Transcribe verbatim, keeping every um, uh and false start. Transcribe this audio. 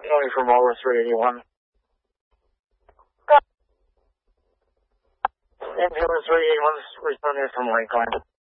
Going from over three eighty-one. Ambulance three eighty-one, responding from Lakeline.